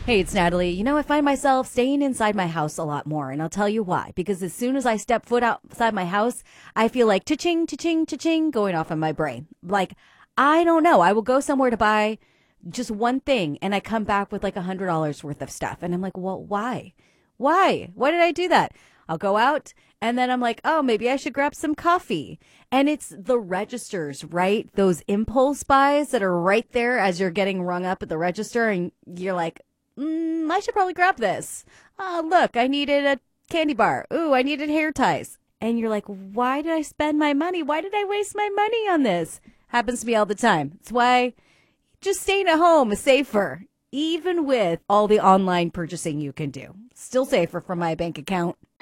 Hey, it's Natalie. I find myself staying inside my house a lot more, and I'll tell you why. Because as soon as I step foot outside my house, I feel like cha-ching, cha-ching, cha-ching going off in my brain. Like, I don't know. I will go somewhere to buy just one thing, and I come back with like $100 worth of stuff. And I'm like, well, why? Why? Why did I do that? I'll go out, and then I'm like, oh, maybe I should grab some coffee. And it's the registers, right? Those impulse buys that are right there as you're getting rung up at the register, and you're like, I should probably grab this. Oh, look, I needed a candy bar. Ooh, I needed hair ties. And you're like, why did I spend my money? Why did I waste my money on this? Happens to me all the time. That's why just staying at home is safer, even with all the online purchasing you can do. Still safer from my bank account.